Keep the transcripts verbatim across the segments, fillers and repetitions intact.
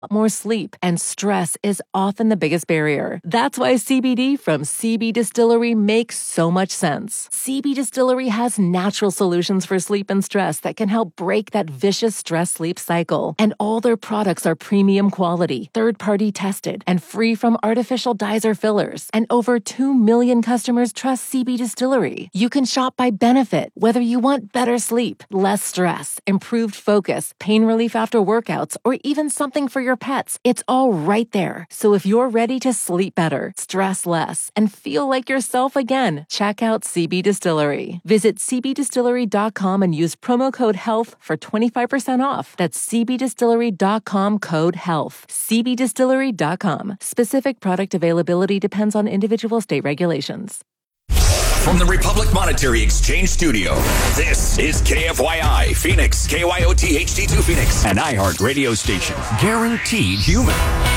more sleep, and stress is often the biggest barrier. That's why C B D from C B Distillery makes so much sense. C B Distillery has natural solutions for sleep and stress that can help break that vicious stress-sleep cycle. And all their products are premium quality, third-party tested, and free from artificial dyes or fillers. And over two million customers trust C B Distillery. You can shop by benefit, whether you want better sleep, less stress, improved focus, pain relief after workouts, or even something for your pets. It's all right there. So if you're ready to sleep better, stress less, and feel like yourself again, check out C B Distillery. Visit c b distillery dot com and use promo code HEALTH for twenty-five percent off. That's c b distillery dot com code HEALTH. c b distillery dot com. Specific product availability depends on individual state regulations. From the Republic Monetary Exchange Studio, this is K F Y I Phoenix, K Y O T H D two Phoenix, an iHeart radio station, guaranteed human.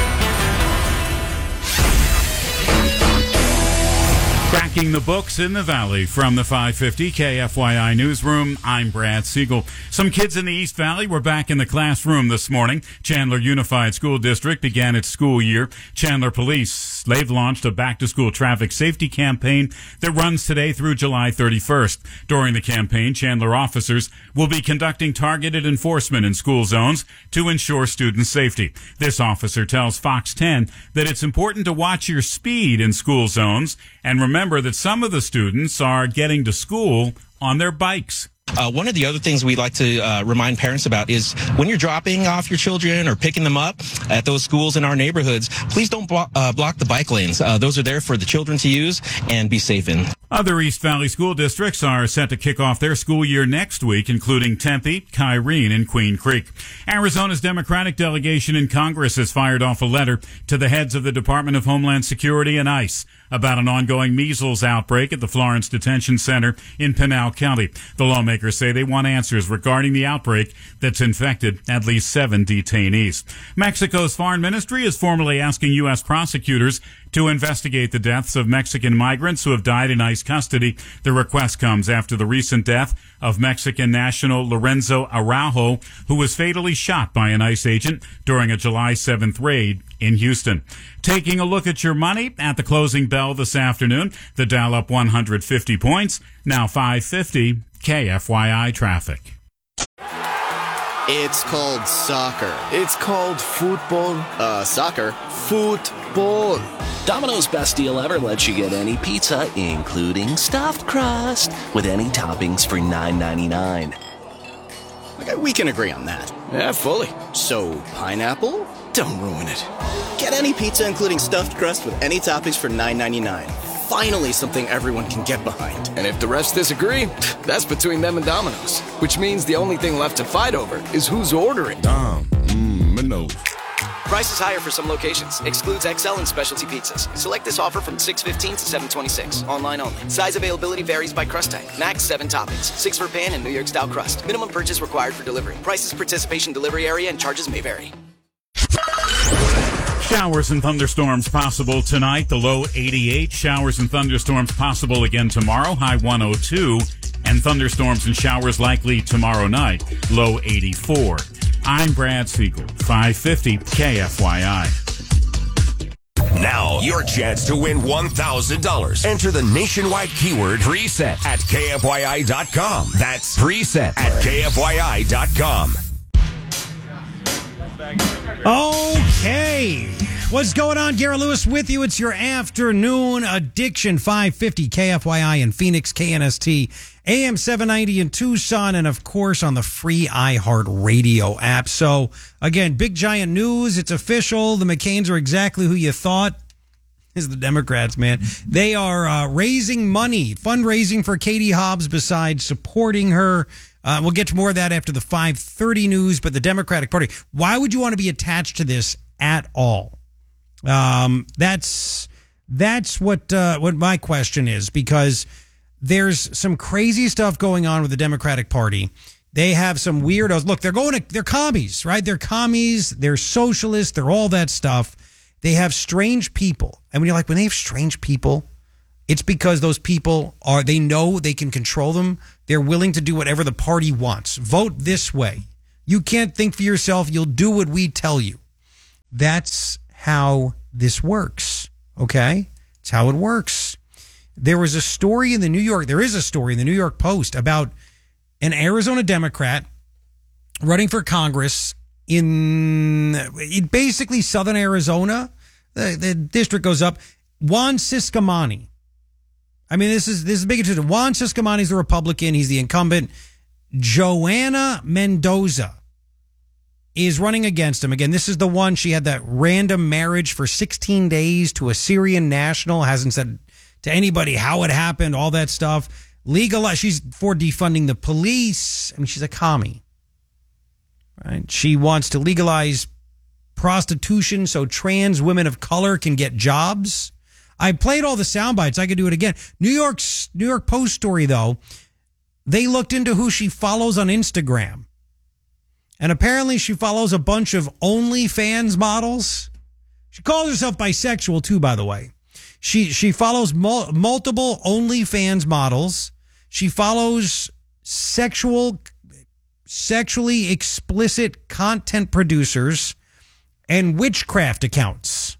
Cracking the books in the Valley from the five fifty K F Y I Newsroom, I'm Brad Siegel. Some kids in the East Valley were back in the classroom this morning. Chandler Unified School District began its school year. Chandler Police, they've launched a back-to-school traffic safety campaign that runs today through July thirty-first. During the campaign, Chandler officers will be conducting targeted enforcement in school zones to ensure student safety. This officer tells Fox ten that it's important to watch your speed in school zones and remember that some of the students are getting to school on their bikes. Uh, one of the other things we like to uh, remind parents about is when you're dropping off your children or picking them up at those schools in our neighborhoods, please don't blo- uh, block the bike lanes. Uh, those are there for the children to use and be safe in. Other East Valley school districts are set to kick off their school year next week, including Tempe, Kyrene, and Queen Creek. Arizona's Democratic delegation in Congress has fired off a letter to the heads of the Department of Homeland Security and ICE about an ongoing measles outbreak at the Florence Detention Center in Pinal County. The lawmakers say they want answers regarding the outbreak that's infected at least seven detainees. Mexico's foreign ministry is formally asking U S prosecutors to investigate the deaths of Mexican migrants who have died in ICE custody. The request comes after the recent death of Mexican national Lorenzo Araujo, who was fatally shot by an ICE agent during a July seventh raid in Houston. Taking a look at your money at the closing bell this afternoon, the Dow up one hundred fifty points, now five fifty. K F Y I traffic. It's called soccer. It's called football. Uh, soccer. Football. Domino's Best Deal Ever lets you get any pizza, including stuffed crust, with any toppings for nine ninety-nine. Okay, we can agree on that. Yeah, fully. So, pineapple? Don't ruin it. Get any pizza, including stuffed crust, with any toppings for nine ninety-nine. Finally, something everyone can get behind. And if the refs disagree, that's between them and Domino's. Which means the only thing left to fight over is who's ordering. Dom, mmm, no. Price is higher for some locations. Excludes X L and specialty pizzas. Select this offer from six fifteen to seven twenty-six. Online only. Size availability varies by crust type. Max seven toppings. Six for pan and New York style crust. Minimum purchase required for delivery. Prices, participation, delivery area, and charges may vary. Showers and thunderstorms possible tonight. The low eighty-eight. Showers and thunderstorms possible again tomorrow. High one oh two. And thunderstorms and showers likely tomorrow night. Low eighty-four. I'm Brad Siegel. five fifty K F Y I. Now, your chance to win one thousand dollars. Enter the nationwide keyword preset at K F Y I dot com. That's preset at K F Y I dot com. Okay. What's going on? Garrett Lewis with you. It's your afternoon addiction. five fifty K F Y I in Phoenix, K N S T, A M seven ninety in Tucson, and of course on the free iHeart Radio app. So again, big giant news. It's official. The McCains are exactly who you thought. Is the Democrats, man. They are uh, raising money, fundraising for Katie Hobbs besides supporting her. Uh, we'll get to more of that after the five thirty news, but the Democratic Party, why would you want to be attached to this at all? Um, that's that's what uh, what my question is, because there's some crazy stuff going on with the Democratic Party. They have some weirdos. Look, they're going to, they're commies, right? They're commies, they're socialists, they're all that stuff. They have strange people. And when you're like, when they have strange people, it's because those people are, they know they can control them. They're willing to do whatever the party wants. Vote this way. You can't think for yourself. You'll do what we tell you. that's how this works, okay? It's how it works. There was a story in the New York, there is a story in the New York Post about an Arizona Democrat running for Congress in, in basically southern Arizona. The, the district goes up. Juan Ciscomani. I mean, this is this is big. Juan Ciscomani is the Republican. He's the incumbent. Joanna Mendoza is running against him. Again, this is the one, she had that random marriage for sixteen days to a Syrian national, hasn't said to anybody how it happened, all that stuff. Legalize, she's for defunding the police. I mean, she's a commie. Right? She wants to legalize prostitution so trans women of color can get jobs. I played all the sound bites. I could do it again. New York's New York Post story, though, they looked into who she follows on Instagram. And apparently she follows a bunch of OnlyFans models. She calls herself bisexual, too, by the way. She she follows mul- multiple OnlyFans models. She follows sexual, sexually explicit content producers and witchcraft accounts.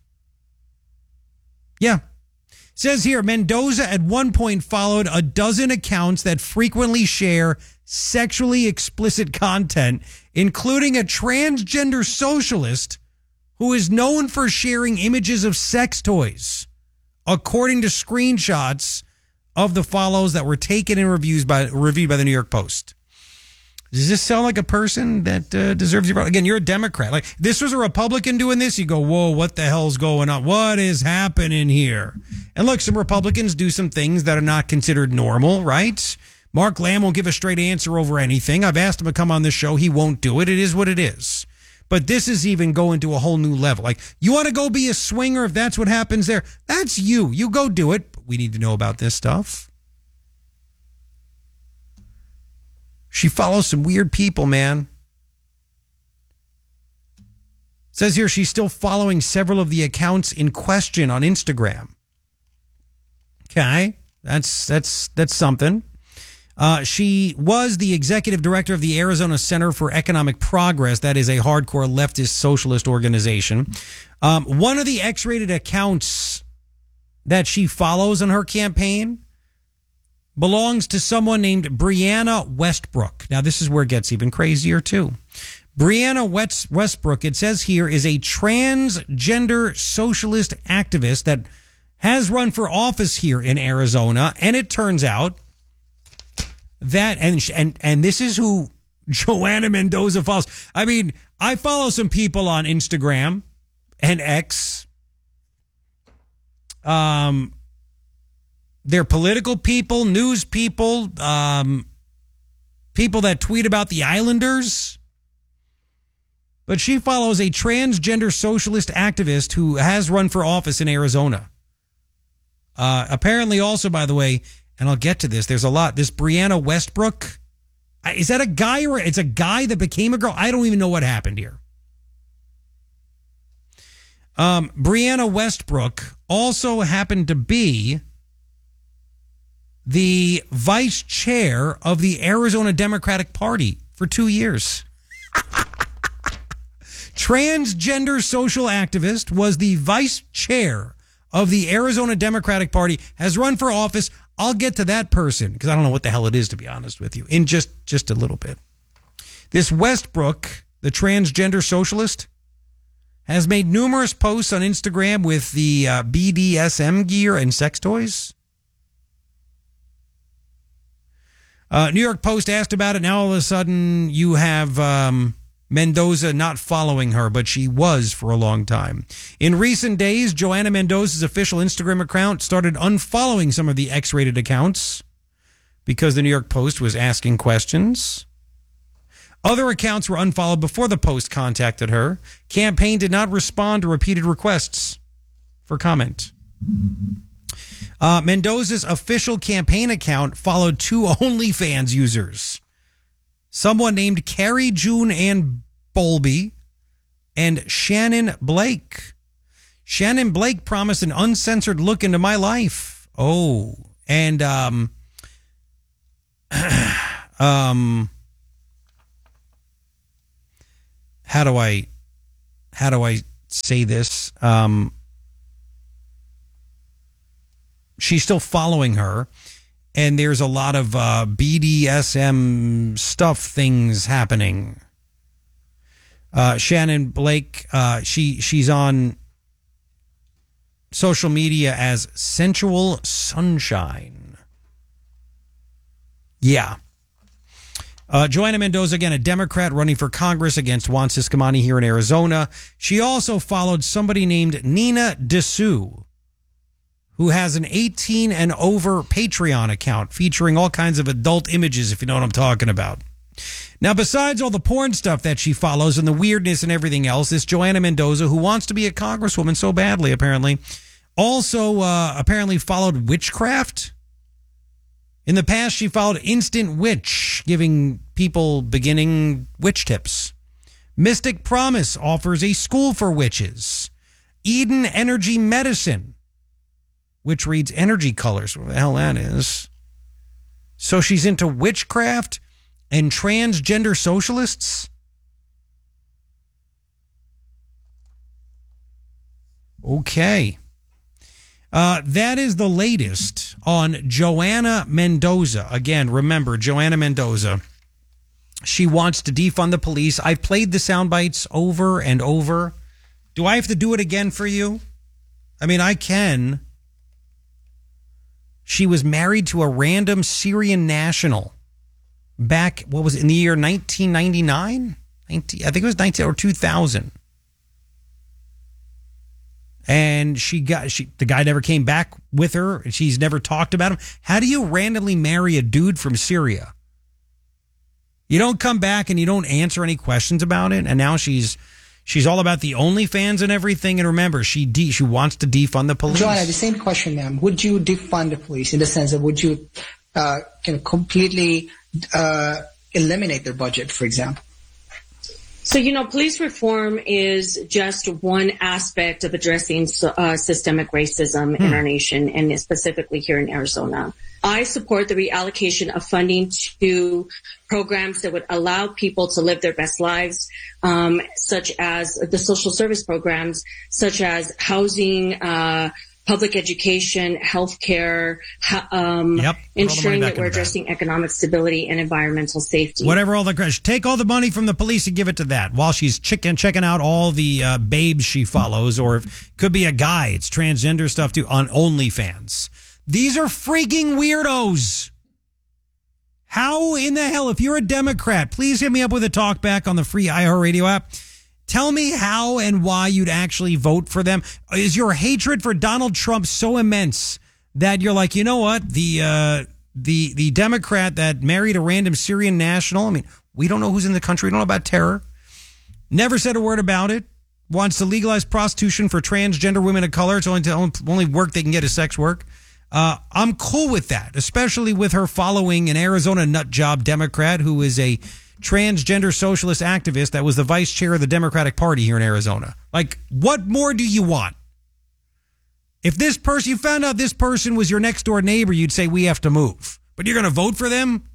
Yeah. Says here, Mendoza at one point followed a dozen accounts that frequently share sexually explicit content, including a transgender socialist who is known for sharing images of sex toys, according to screenshots of the follows that were taken and reviews by, reviewed by the New York Post. Does this sound like a person that uh, deserves your... Again, you're a Democrat. Like, this was a Republican doing this, you go, whoa, what the hell's going on? What is happening here? And look, some Republicans do some things that are not considered normal, right? Mark Lamb won't give a straight answer over anything. I've asked him to come on this show. He won't do it. It is what it is. But this is even going to a whole new level. Like, you want to go be a swinger if that's what happens there? That's you. You go do it. But we need to know about this stuff. She follows some weird people, man. Says here she's still following several of the accounts in question on Instagram. Okay, that's that's that's something. Uh, she was the executive director of the Arizona Center for Economic Progress. That is a hardcore leftist socialist organization. Um, one of the X-rated accounts that she follows on her campaign belongs to someone named Brianna Westbrook. Now, this is where it gets even crazier, too. Brianna Westbrook, it says here, is a transgender socialist activist that has run for office here in Arizona. And it turns out that, and and and this is who Joanna Mendoza follows. I mean, I follow some people on Instagram and X. Um... They're political people, news people, um, people that tweet about the Islanders. But she follows a transgender socialist activist who has run for office in Arizona. Uh, apparently also, by the way, and I'll get to this, there's a lot. This Brianna Westbrook, is that a guy or it's a guy that became a girl? I don't even know what happened here. Um, Brianna Westbrook also happened to be the vice chair of the Arizona Democratic Party for two years. Transgender social activist was the vice chair of the Arizona Democratic Party, has run for office. I'll get to that person because I don't know what the hell it is, to be honest with you, in just, just a little bit. This Westbrook, the transgender socialist, has made numerous posts on Instagram with the uh, B D S M gear and sex toys. Uh, New York Post asked about it. Now all of a sudden you have um, Mendoza not following her, but she was for a long time. In recent days, Joanna Mendoza's official Instagram account started unfollowing some of the X-rated accounts because the New York Post was asking questions. Other accounts were unfollowed before the Post contacted her. Campaign did not respond to repeated requests for comment. Uh, Mendoza's official campaign account followed two OnlyFans users. Someone named Carrie June Ann Bowlby and Shannon Blake. Shannon Blake promised an uncensored look into my life. Oh, and um, um, how do I, how do I say this. Um, she's still following her, and there's a lot of uh, B D S M stuff things happening. Uh, Shannon Blake, uh, she she's on social media as Sensual Sunshine. Yeah. Uh, Joanna Mendoza, again, a Democrat running for Congress against Juan Ciscomani here in Arizona. She also followed somebody named Nina Dessou, who has an eighteen and over Patreon account featuring all kinds of adult images, if you know what I'm talking about. Now, besides all the porn stuff that she follows and the weirdness and everything else, this Joanna Mendoza, who wants to be a congresswoman so badly, apparently, also uh, apparently followed witchcraft. In the past, she followed Instant Witch, giving people beginning witch tips. Mystic Promise offers a school for witches. Eden Energy Medicine, which reads energy colors. What the hell that is. So she's into witchcraft and transgender socialists? Okay. Uh, that is the latest on Joanna Mendoza. Again, remember, Joanna Mendoza. She wants to defund the police. I've played the sound bites over and over. Do I have to do it again for you? I mean, I can. She was married to a random Syrian national back, what was it, in the year nineteen ninety-nine? nineteen, I think it was nineteen or two thousand. And she got, she, the guy never came back with her. She's never talked about him. How do you randomly marry a dude from Syria? You don't come back and you don't answer any questions about it. And now she's, she's all about the OnlyFans and everything. And remember, she de- she wants to defund the police. Joanna, the same question, ma'am. Would you defund the police in the sense of would you uh, can completely uh, eliminate their budget, for example? So, you know, police reform is just one aspect of addressing uh, systemic racism hmm. in our nation, and specifically here in Arizona. I support the reallocation of funding to programs that would allow people to live their best lives, um, such as the social service programs, such as housing, uh, public education, healthcare, um, yep. ensuring that we're addressing economic stability and environmental safety. Whatever all the take all the money from the police and give it to that while she's checking checking out all the uh, babes she follows, or if, could be a guy. It's transgender stuff too on OnlyFans. These are freaking weirdos. How in the hell, if you're a Democrat, please hit me up with a talk back on the free iHeartRadio app. Tell me how and why you'd actually vote for them. Is your hatred for Donald Trump so immense that you're like, you know what, the uh, the the Democrat that married a random Syrian national, I mean, we don't know who's in the country, we don't know about terror, never said a word about it, wants to legalize prostitution for transgender women of color. It's only to only work they can get is sex work. Uh, I'm cool with that, especially with her following an Arizona nut job Democrat who is a transgender socialist activist that was the vice chair of the Democratic Party here in Arizona. Like, what more do you want? If this person, you found out this person was your next door neighbor, you'd say we have to move. But you're going to vote for them?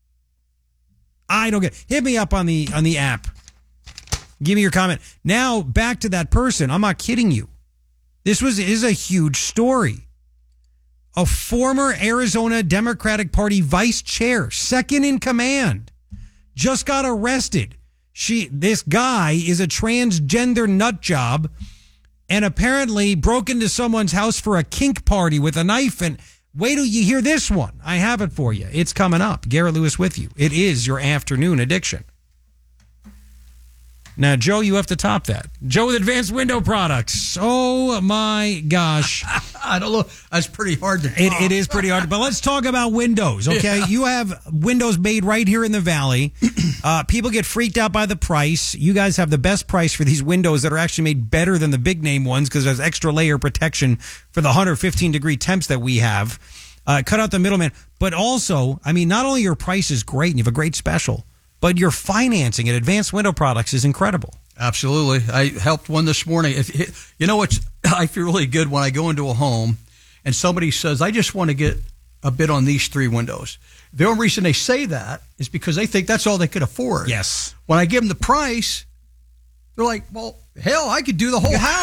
I don't get it. Hit me up on the on the app. Give me your comment. Now, back to that person. I'm not kidding you. This was is a huge story. A former Arizona Democratic Party vice chair, second in command, just got arrested. She, this guy is a transgender nut job and apparently broke into someone's house for a kink party with a knife. And wait till you hear this one. I have it for you. It's coming up. Garrett Lewis with you. It is your afternoon addiction. Now, Joe, you have to top that. Joe with Advanced Window Products. Oh, my gosh. I don't know. That's pretty hard to it, it is pretty hard. But let's talk about windows, okay? Yeah. You have windows made right here in the Valley. Uh, people get freaked out by the price. You guys have the best price for these windows that are actually made better than the big name ones because there's extra layer protection for the one hundred fifteen degree temps that we have. Uh, cut out the middleman. But also, I mean, not only your price is great and you have a great special, but your financing at Advanced Window Products is incredible. Absolutely. I helped one this morning. If, you know what's, I feel really good when I go into a home and somebody says, I just want to get a bid on these three windows. The only reason they say that is because they think that's all they could afford. Yes. When I give them the price, They're like, well, hell, I could do the whole house.